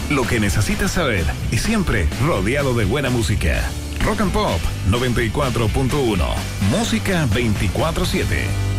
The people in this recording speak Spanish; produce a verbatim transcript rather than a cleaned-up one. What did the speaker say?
Lo que necesitas saber y siempre rodeado de buena música. Rock and Pop noventa y cuatro punto uno. Música veinticuatro siete.